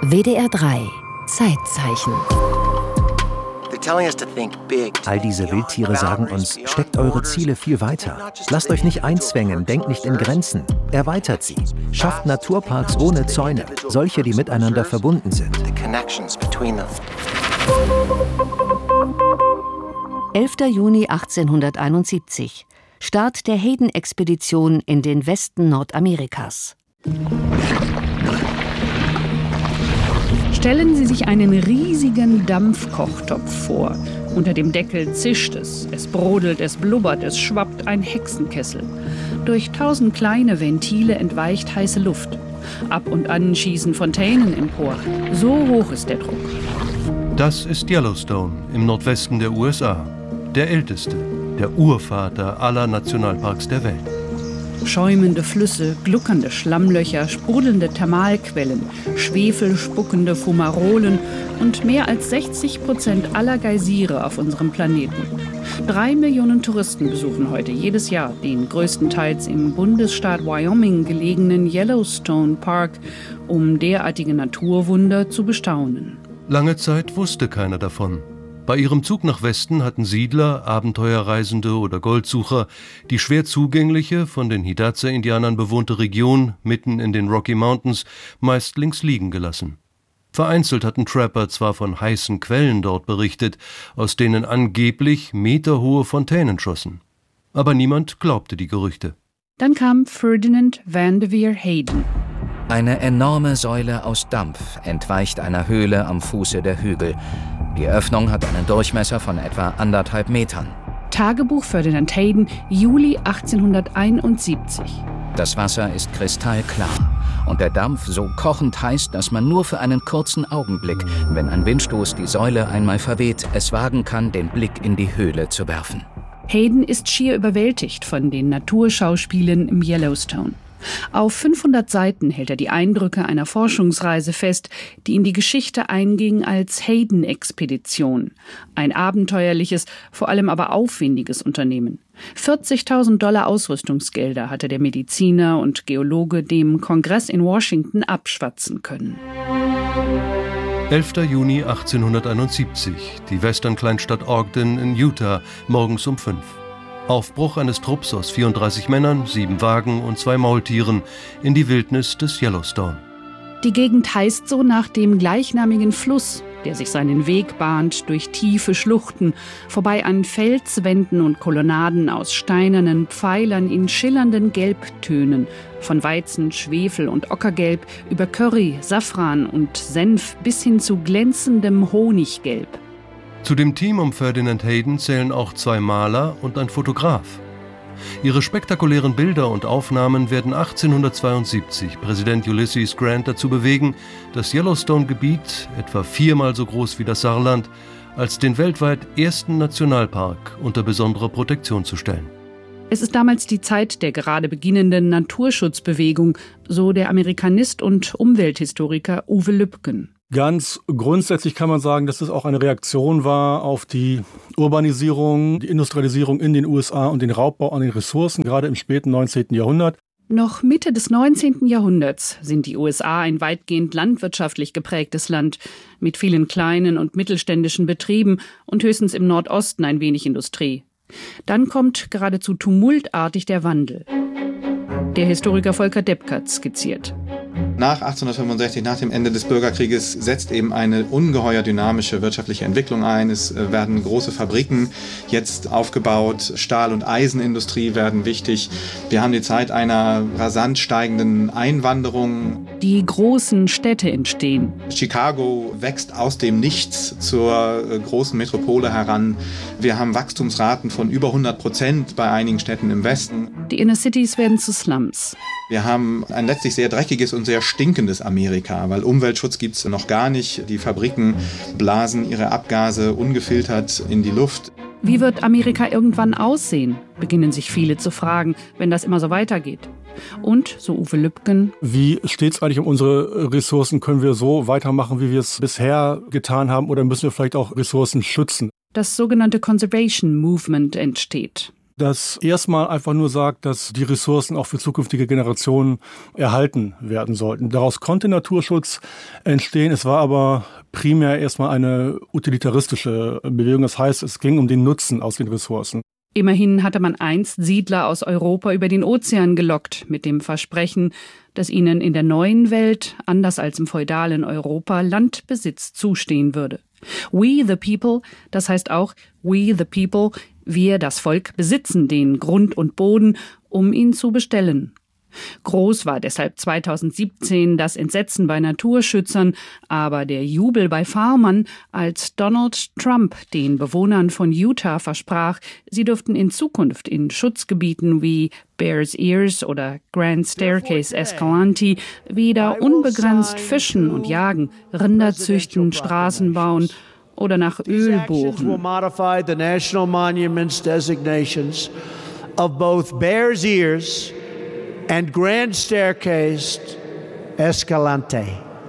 WDR 3 Zeitzeichen. All diese Wildtiere sagen uns, steckt eure Ziele viel weiter. Lasst euch nicht einzwängen, denkt nicht in Grenzen. Erweitert sie. Schafft Naturparks ohne Zäune, solche, die miteinander verbunden sind. 11. Juni 1871. Start der Hayden-Expedition in den Westen Nordamerikas. Stellen Sie sich einen riesigen Dampfkochtopf vor. Unter dem Deckel zischt es brodelt, es blubbert, es schwappt ein Hexenkessel. Durch 1000 kleine Ventile entweicht heiße Luft. Ab und an schießen Fontänen empor. So hoch ist der Druck. Das ist Yellowstone im Nordwesten der USA. Der älteste, der Urvater aller Nationalparks der Welt. Schäumende Flüsse, gluckernde Schlammlöcher, sprudelnde Thermalquellen, schwefelspuckende Fumarolen und mehr als 60% aller Geysire auf unserem Planeten. 3 Millionen Touristen besuchen heute jedes Jahr den größtenteils im Bundesstaat Wyoming gelegenen Yellowstone Park, um derartige Naturwunder zu bestaunen. Lange Zeit wusste keiner davon. Bei ihrem Zug nach Westen hatten Siedler, Abenteuerreisende oder Goldsucher die schwer zugängliche, von den Hidatsa-Indianern bewohnte Region mitten in den Rocky Mountains meist links liegen gelassen. Vereinzelt hatten Trapper zwar von heißen Quellen dort berichtet, aus denen angeblich meterhohe Fontänen schossen. Aber niemand glaubte die Gerüchte. Dann kam Ferdinand Vanderveer Hayden. Eine enorme Säule aus Dampf entweicht einer Höhle am Fuße der Hügel. Die Öffnung hat einen Durchmesser von etwa 1,5 Metern. Tagebuch Ferdinand Hayden, Juli 1871. Das Wasser ist kristallklar und der Dampf so kochend heiß, dass man nur für einen kurzen Augenblick, wenn ein Windstoß die Säule einmal verweht, es wagen kann, den Blick in die Höhle zu werfen. Hayden ist schier überwältigt von den Naturschauspielen im Yellowstone. Auf 500 Seiten hält er die Eindrücke einer Forschungsreise fest, die in die Geschichte einging als Hayden-Expedition. Ein abenteuerliches, vor allem aber aufwendiges Unternehmen. $40.000 Ausrüstungsgelder hatte der Mediziner und Geologe dem Kongress in Washington abschwatzen können. 11. Juni 1871, die Western-Kleinstadt Ogden in Utah, morgens um 5. Aufbruch eines Trupps aus 34 Männern, 7 Wagen und 2 Maultieren in die Wildnis des Yellowstone. Die Gegend heißt so nach dem gleichnamigen Fluss, der sich seinen Weg bahnt durch tiefe Schluchten, vorbei an Felswänden und Kolonnaden aus steinernen Pfeilern in schillernden Gelbtönen, von Weizen, Schwefel und Ockergelb über Curry, Safran und Senf bis hin zu glänzendem Honiggelb. Zu dem Team um Ferdinand Hayden zählen auch 2 Maler und ein Fotograf. Ihre spektakulären Bilder und Aufnahmen werden 1872 Präsident Ulysses Grant dazu bewegen, das Yellowstone-Gebiet, etwa 4-mal so groß wie das Saarland, als den weltweit ersten Nationalpark unter besondere Protektion zu stellen. Es ist damals die Zeit der gerade beginnenden Naturschutzbewegung, so der Amerikanist und Umwelthistoriker Uwe Lübken. Ganz grundsätzlich kann man sagen, dass es auch eine Reaktion war auf die Urbanisierung, die Industrialisierung in den USA und den Raubbau an den Ressourcen, gerade im späten 19. Jahrhundert. Noch Mitte des 19. Jahrhunderts sind die USA ein weitgehend landwirtschaftlich geprägtes Land mit vielen kleinen und mittelständischen Betrieben und höchstens im Nordosten ein wenig Industrie. Dann kommt geradezu tumultartig der Wandel. Der Historiker Volker Deppkert skizziert. Nach 1865, nach dem Ende des Bürgerkrieges, setzt eben eine ungeheuer dynamische wirtschaftliche Entwicklung ein. Es werden große Fabriken jetzt aufgebaut, Stahl- und Eisenindustrie werden wichtig. Wir haben die Zeit einer rasant steigenden Einwanderung. Die großen Städte entstehen. Chicago wächst aus dem Nichts zur großen Metropole heran. Wir haben Wachstumsraten von über 100% bei einigen Städten im Westen. Die Inner Cities werden zu Slums. Wir haben ein letztlich sehr dreckiges und sehr stinkendes Amerika, weil Umweltschutz gibt es noch gar nicht. Die Fabriken blasen ihre Abgase ungefiltert in die Luft. Wie wird Amerika irgendwann aussehen, beginnen sich viele zu fragen, wenn das immer so weitergeht. Und, so Uwe Lübken, wie steht es eigentlich um unsere Ressourcen? Können wir so weitermachen, wie wir es bisher getan haben, oder müssen wir vielleicht auch Ressourcen schützen? Das sogenannte Conservation Movement entsteht. das erstmal einfach nur sagt, dass die Ressourcen auch für zukünftige Generationen erhalten werden sollten. Daraus konnte Naturschutz entstehen. Es war aber primär erstmal eine utilitaristische Bewegung. Das heißt, es ging um den Nutzen aus den Ressourcen. Immerhin hatte man einst Siedler aus Europa über den Ozean gelockt, mit dem Versprechen, dass ihnen in der neuen Welt, anders als im feudalen Europa, Landbesitz zustehen würde. We the people, das heißt auch we the people, wir, das Volk, besitzen den Grund und Boden, um ihn zu bestellen. Groß war deshalb 2017 das Entsetzen bei Naturschützern, aber der Jubel bei Farmern, als Donald Trump den Bewohnern von Utah versprach, sie dürften in Zukunft in Schutzgebieten wie Bears Ears oder Grand Staircase Escalante wieder unbegrenzt fischen und jagen, Rinder züchten, Straßen bauen oder nach Öl bohren. And Grand Staircase Escalante.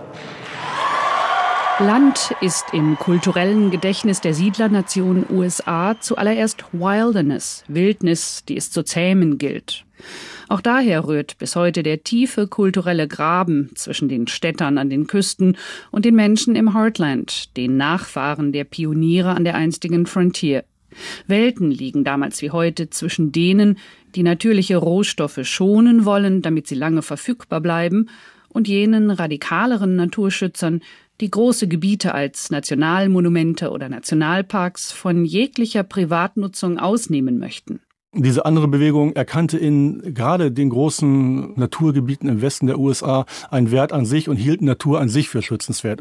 Land ist im kulturellen Gedächtnis der Siedlernation USA zuallererst Wilderness, Wildnis, die es zu zähmen gilt. Auch daher rührt bis heute der tiefe kulturelle Graben zwischen den Städtern an den Küsten und den Menschen im Heartland, den Nachfahren der Pioniere an der einstigen Frontier. Welten liegen damals wie heute zwischen denen, die natürliche Rohstoffe schonen wollen, damit sie lange verfügbar bleiben, und jenen radikaleren Naturschützern, die große Gebiete als Nationalmonumente oder Nationalparks von jeglicher Privatnutzung ausnehmen möchten. Diese andere Bewegung erkannte in gerade den großen Naturgebieten im Westen der USA einen Wert an sich und hielt Natur an sich für schützenswert.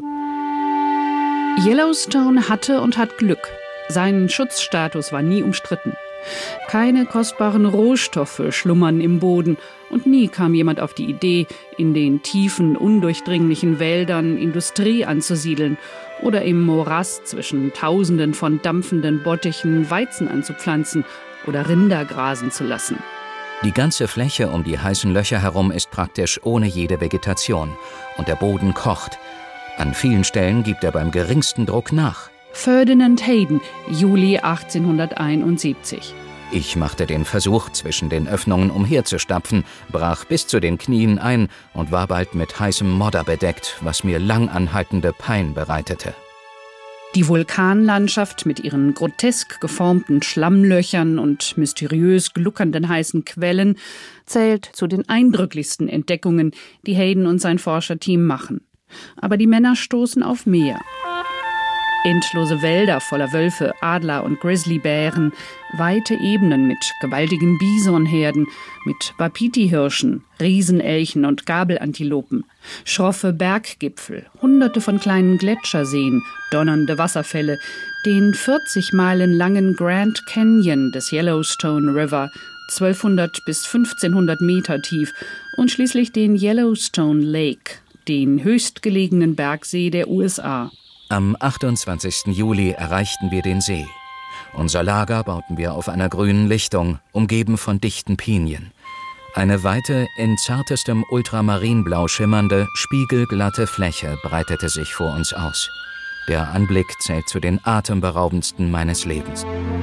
Yellowstone hatte und hat Glück. Sein Schutzstatus war nie umstritten. Keine kostbaren Rohstoffe schlummern im Boden und nie kam jemand auf die Idee, in den tiefen, undurchdringlichen Wäldern Industrie anzusiedeln oder im Morass zwischen Tausenden von dampfenden Bottichen Weizen anzupflanzen oder Rinder grasen zu lassen. Die ganze Fläche um die heißen Löcher herum ist praktisch ohne jede Vegetation und der Boden kocht. An vielen Stellen gibt er beim geringsten Druck nach. Ferdinand Hayden, Juli 1871. Ich machte den Versuch, zwischen den Öffnungen umherzustapfen, brach bis zu den Knien ein und war bald mit heißem Modder bedeckt, was mir lang anhaltende Pein bereitete. Die Vulkanlandschaft mit ihren grotesk geformten Schlammlöchern und mysteriös gluckernden heißen Quellen zählt zu den eindrücklichsten Entdeckungen, die Hayden und sein Forscherteam machen. Aber die Männer stoßen auf mehr. Endlose Wälder voller Wölfe, Adler und Grizzlybären, weite Ebenen mit gewaltigen Bisonherden, mit Wapiti-Hirschen, Riesenelchen und Gabelantilopen, schroffe Berggipfel, hunderte von kleinen Gletscherseen, donnernde Wasserfälle, den 40 Meilen langen Grand Canyon des Yellowstone River, 1200 bis 1500 Meter tief, und schließlich den Yellowstone Lake, den höchstgelegenen Bergsee der USA. Am 28. Juli erreichten wir den See. Unser Lager bauten wir auf einer grünen Lichtung, umgeben von dichten Pinien. Eine weite, in zartestem Ultramarinblau schimmernde, spiegelglatte Fläche breitete sich vor uns aus. Der Anblick zählt zu den atemberaubendsten meines Lebens.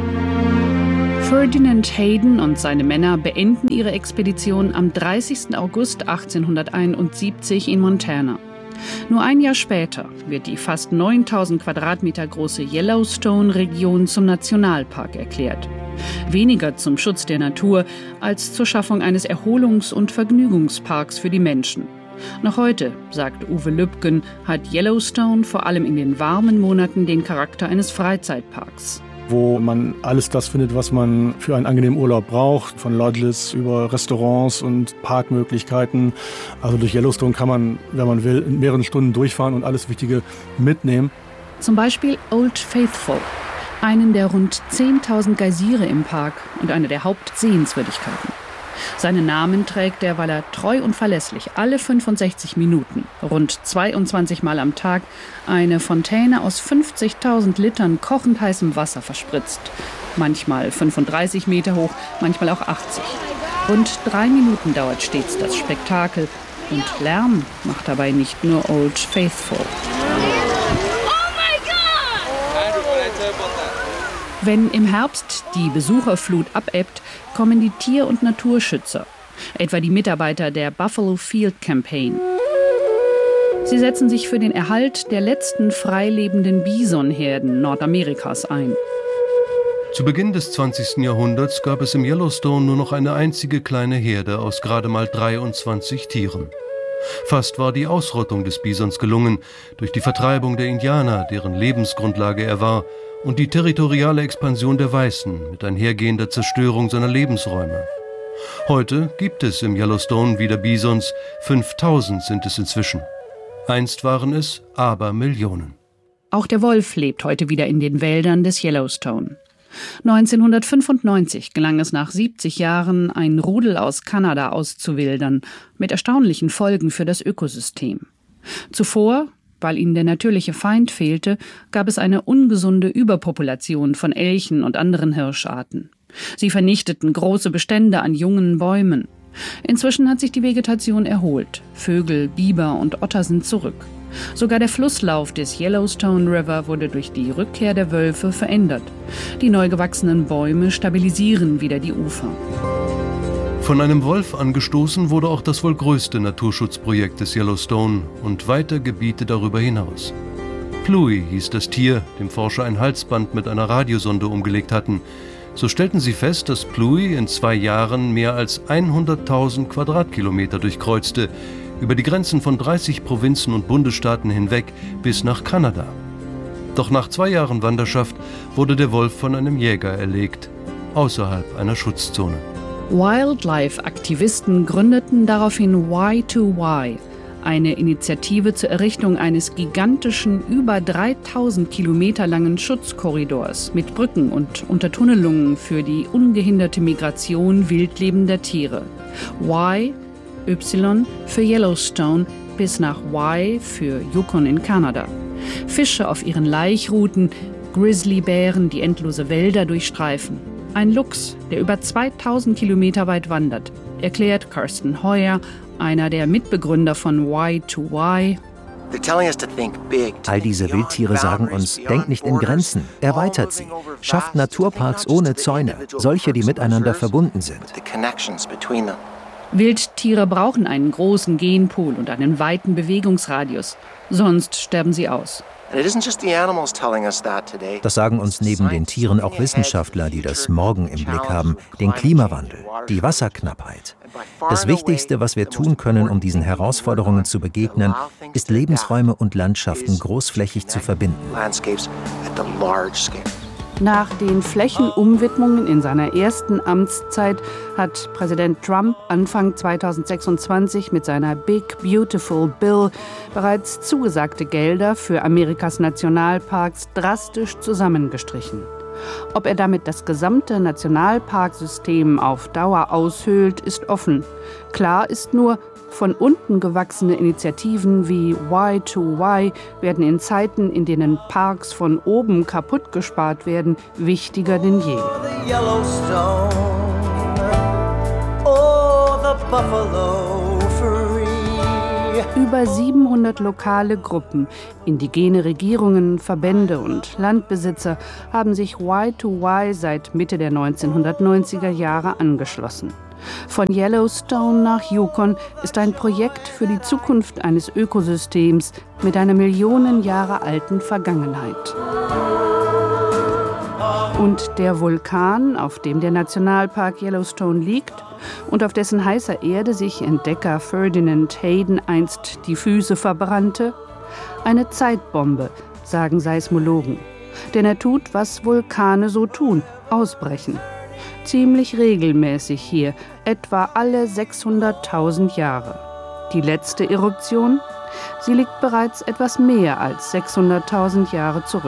Ferdinand Hayden und seine Männer beenden ihre Expedition am 30. August 1871 in Montana. Nur ein Jahr später wird die fast 9000 Quadratmeter große Yellowstone-Region zum Nationalpark erklärt. Weniger zum Schutz der Natur als zur Schaffung eines Erholungs- und Vergnügungsparks für die Menschen. Noch heute, sagt Uwe Lübken, hat Yellowstone vor allem in den warmen Monaten den Charakter eines Freizeitparks. Wo man alles das findet, was man für einen angenehmen Urlaub braucht, von Lodges über Restaurants und Parkmöglichkeiten. Also durch Yellowstone kann man, wenn man will, in mehreren Stunden durchfahren und alles Wichtige mitnehmen. Zum Beispiel Old Faithful, einen der rund 10.000 Geysire im Park und eine der Hauptsehenswürdigkeiten. Seinen Namen trägt er, weil er treu und verlässlich alle 65 Minuten, rund 22 Mal am Tag, eine Fontäne aus 50.000 Litern kochend heißem Wasser verspritzt. Manchmal 35 Meter hoch, manchmal auch 80. Rund 3 Minuten dauert stets das Spektakel. Und Lärm macht dabei nicht nur Old Faithful. Wenn im Herbst die Besucherflut abebbt, kommen die Tier- und Naturschützer, etwa die Mitarbeiter der Buffalo Field Campaign. Sie setzen sich für den Erhalt der letzten freilebenden Bisonherden Nordamerikas ein. Zu Beginn des 20. Jahrhunderts gab es im Yellowstone nur noch eine einzige kleine Herde aus gerade mal 23 Tieren. Fast war die Ausrottung des Bisons gelungen, durch die Vertreibung der Indianer, deren Lebensgrundlage er war, und die territoriale Expansion der Weißen mit einhergehender Zerstörung seiner Lebensräume. Heute gibt es im Yellowstone wieder Bisons, 5000 sind es inzwischen. Einst waren es Abermillionen. Auch der Wolf lebt heute wieder in den Wäldern des Yellowstone. 1995 gelang es nach 70 Jahren, ein Rudel aus Kanada auszuwildern, mit erstaunlichen Folgen für das Ökosystem. Zuvor, weil ihnen der natürliche Feind fehlte, gab es eine ungesunde Überpopulation von Elchen und anderen Hirscharten. Sie vernichteten große Bestände an jungen Bäumen. Inzwischen hat sich die Vegetation erholt. Vögel, Biber und Otter sind zurück. Sogar der Flusslauf des Yellowstone River wurde durch die Rückkehr der Wölfe verändert. Die neu gewachsenen Bäume stabilisieren wieder die Ufer. Von einem Wolf angestoßen wurde auch das wohl größte Naturschutzprojekt des Yellowstone und weiter Gebiete darüber hinaus. Pluie hieß das Tier, dem Forscher ein Halsband mit einer Radiosonde umgelegt hatten. So stellten sie fest, dass Pluie in 2 Jahren mehr als 100.000 Quadratkilometer durchkreuzte, über die Grenzen von 30 Provinzen und Bundesstaaten hinweg bis nach Kanada. Doch nach 2 Jahren Wanderschaft wurde der Wolf von einem Jäger erlegt, außerhalb einer Schutzzone. Wildlife-Aktivisten gründeten daraufhin Y2Y, eine Initiative zur Errichtung eines gigantischen, über 3000 Kilometer langen Schutzkorridors mit Brücken und Untertunnelungen für die ungehinderte Migration wildlebender Tiere. Y für Yellowstone bis nach Y für Yukon in Kanada. Fische auf ihren Laichrouten, Grizzlybären, die endlose Wälder durchstreifen. Ein Luchs, der über 2000 Kilometer weit wandert, erklärt Karsten Heuer, einer der Mitbegründer von Y2Y. All diese Wildtiere sagen uns, denkt nicht in Grenzen, erweitert sie, schafft Naturparks ohne Zäune, solche, die miteinander verbunden sind. Wildtiere brauchen einen großen Genpool und einen weiten Bewegungsradius, sonst sterben sie aus. Das sagen uns neben den Tieren auch Wissenschaftler, die das Morgen im Blick haben, den Klimawandel, die Wasserknappheit. Das Wichtigste, was wir tun können, um diesen Herausforderungen zu begegnen, ist Lebensräume und Landschaften großflächig zu verbinden. Nach den Flächenumwidmungen in seiner ersten Amtszeit hat Präsident Trump Anfang 2026 mit seiner Big Beautiful Bill bereits zugesagte Gelder für Amerikas Nationalparks drastisch zusammengestrichen. Ob er damit das gesamte Nationalparksystem auf Dauer aushöhlt, ist offen. Klar ist nur, von unten gewachsene Initiativen wie Y2Y werden in Zeiten, in denen Parks von oben kaputt gespart werden, wichtiger denn je. Über 700 lokale Gruppen, indigene Regierungen, Verbände und Landbesitzer haben sich Y2Y seit Mitte der 1990er Jahre angeschlossen. Von Yellowstone nach Yukon ist ein Projekt für die Zukunft eines Ökosystems mit einer Millionen Jahre alten Vergangenheit. Und der Vulkan, auf dem der Nationalpark Yellowstone liegt und auf dessen heißer Erde sich Entdecker Ferdinand Hayden einst die Füße verbrannte? Eine Zeitbombe, sagen Seismologen. Denn er tut, was Vulkane so tun, ausbrechen. Ziemlich regelmäßig hier, etwa alle 600.000 Jahre. Die letzte Eruption? Sie liegt bereits etwas mehr als 600.000 Jahre zurück.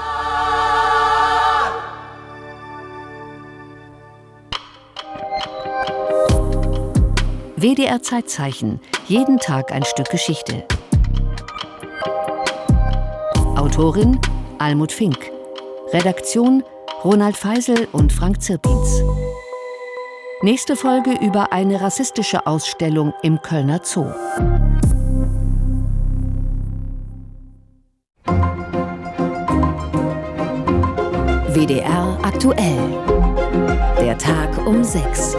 WDR Zeitzeichen. Jeden Tag ein Stück Geschichte. Autorin Almut Fink. Redaktion Ronald Feisel und Frank Zirpins. Nächste Folge über eine rassistische Ausstellung im Kölner Zoo. WDR aktuell. Der Tag um 6.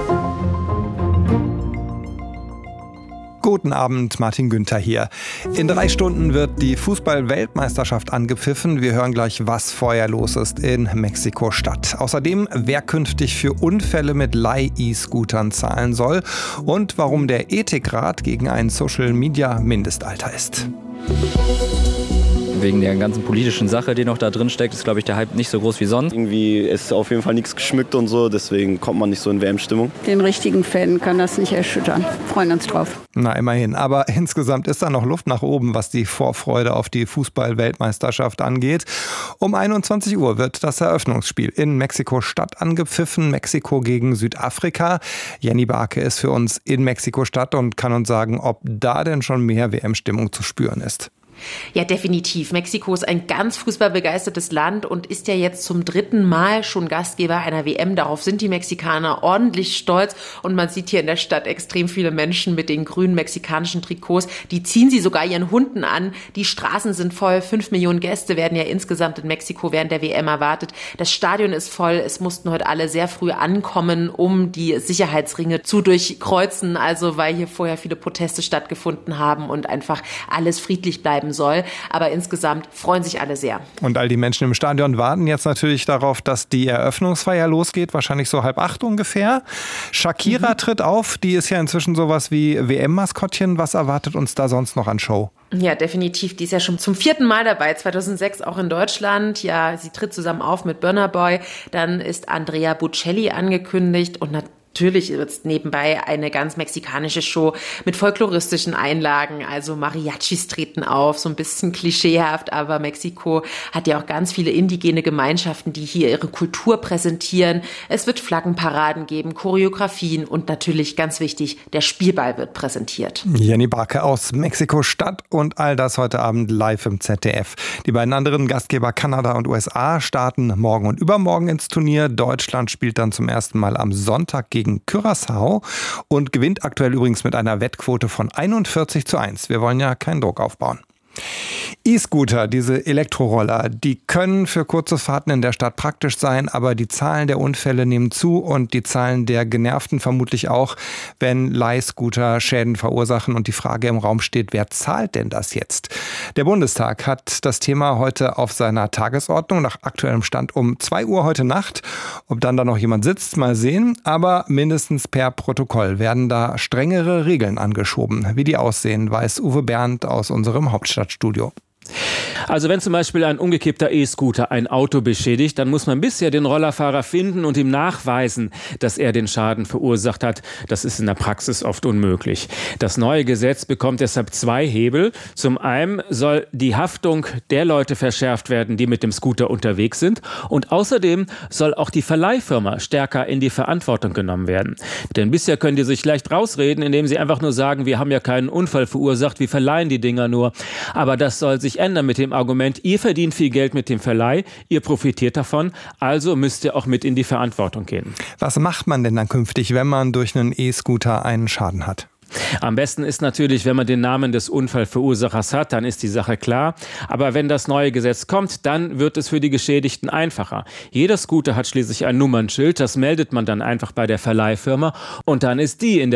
Guten Abend, Martin Günther hier. In 3 Stunden wird die Fußball-Weltmeisterschaft angepfiffen. Wir hören gleich, was vorher los ist in Mexiko-Stadt. Außerdem, wer künftig für Unfälle mit Leih-E-Scootern zahlen soll und warum der Ethikrat gegen ein Social-Media-Mindestalter ist. Wegen der ganzen politischen Sache, die noch da drin steckt, ist, glaube ich, der Hype nicht so groß wie sonst. Irgendwie ist auf jeden Fall nichts geschmückt und so, deswegen kommt man nicht so in WM-Stimmung. Den richtigen Fan kann das nicht erschüttern. Freuen uns drauf. Na, immerhin. Aber insgesamt ist da noch Luft nach oben, was die Vorfreude auf die Fußball-Weltmeisterschaft angeht. Um 21 Uhr wird das Eröffnungsspiel in Mexiko-Stadt angepfiffen. Mexiko gegen Südafrika. Jenny Barke ist für uns in Mexiko-Stadt und kann uns sagen, ob da denn schon mehr WM-Stimmung zu spüren ist. Ja, definitiv. Mexiko ist ein ganz fußballbegeistertes Land und ist ja jetzt zum 3. Mal schon Gastgeber einer WM. Darauf sind die Mexikaner ordentlich stolz. Und man sieht hier in der Stadt extrem viele Menschen mit den grünen mexikanischen Trikots. Die ziehen sie sogar ihren Hunden an. Die Straßen sind voll. 5 Millionen Gäste werden ja insgesamt in Mexiko während der WM erwartet. Das Stadion ist voll. Es mussten heute alle sehr früh ankommen, um die Sicherheitsringe zu durchkreuzen. Also weil hier vorher viele Proteste stattgefunden haben und einfach alles friedlich bleiben soll. Aber insgesamt freuen sich alle sehr. Und all die Menschen im Stadion warten jetzt natürlich darauf, dass die Eröffnungsfeier losgeht, wahrscheinlich so 7:30 ungefähr. Shakira tritt auf, die ist ja inzwischen sowas wie WM-Maskottchen. Was erwartet uns da sonst noch an Show? Ja, definitiv. Die ist ja schon zum 4. Mal dabei, 2006 auch in Deutschland. Ja, sie tritt zusammen auf mit Burna Boy. Dann ist Andrea Bocelli angekündigt und natürlich wird es nebenbei eine ganz mexikanische Show mit folkloristischen Einlagen, also Mariachis treten auf, so ein bisschen klischeehaft, aber Mexiko hat ja auch ganz viele indigene Gemeinschaften, die hier ihre Kultur präsentieren. Es wird Flaggenparaden geben, Choreografien und natürlich ganz wichtig, der Spielball wird präsentiert. Jenny Barke aus Mexiko-Stadt und all das heute Abend live im ZDF. Die beiden anderen Gastgeber Kanada und USA starten morgen und übermorgen ins Turnier. Deutschland spielt dann zum ersten Mal am Sonntag gegen Curaçao und gewinnt aktuell übrigens mit einer Wettquote von 41:1. Wir wollen ja keinen Druck aufbauen. E-Scooter, diese Elektroroller, die können für kurze Fahrten in der Stadt praktisch sein, aber die Zahlen der Unfälle nehmen zu und die Zahlen der Genervten vermutlich auch, wenn Leihscooter Schäden verursachen und die Frage im Raum steht, wer zahlt denn das jetzt? Der Bundestag hat das Thema heute auf seiner Tagesordnung, nach aktuellem Stand um 2 Uhr heute Nacht. Ob dann da noch jemand sitzt, mal sehen, aber mindestens per Protokoll werden da strengere Regeln angeschoben. Wie die aussehen, weiß Uwe Berndt aus unserem Hauptstadtstudio. Also wenn zum Beispiel ein umgekippter E-Scooter ein Auto beschädigt, dann muss man bisher den Rollerfahrer finden und ihm nachweisen, dass er den Schaden verursacht hat. Das ist in der Praxis oft unmöglich. Das neue Gesetz bekommt deshalb 2 Hebel. Zum einen soll die Haftung der Leute verschärft werden, die mit dem Scooter unterwegs sind. Und außerdem soll auch die Verleihfirma stärker in die Verantwortung genommen werden. Denn bisher können die sich leicht rausreden, indem sie einfach nur sagen, wir haben ja keinen Unfall verursacht, wir verleihen die Dinger nur. Aber das soll sich ändern mit dem Argument, ihr verdient viel Geld mit dem Verleih, ihr profitiert davon, also müsst ihr auch mit in die Verantwortung gehen. Was macht man denn dann künftig, wenn man durch einen E-Scooter einen Schaden hat? Am besten ist natürlich, wenn man den Namen des Unfallverursachers hat, dann ist die Sache klar. Aber wenn das neue Gesetz kommt, dann wird es für die Geschädigten einfacher. Jeder Scooter hat schließlich ein Nummernschild, das meldet man dann einfach bei der Verleihfirma und dann ist die in der